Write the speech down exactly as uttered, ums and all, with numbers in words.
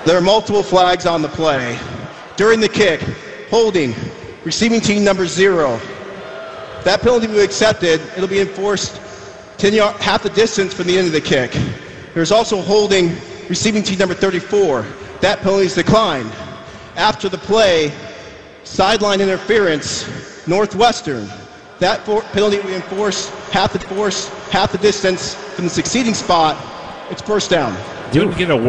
There are multiple flags on the play. During the kick, holding, receiving team number zero. If that penalty will be accepted, it'll be enforced ten yard, half the distance from the end of the kick. There's also holding, receiving team number thirty-four. That penalty is declined. After the play, sideline interference, Northwestern. That for, penalty will be enforced half the force, half the distance from the succeeding spot. It's first down. Didn't get a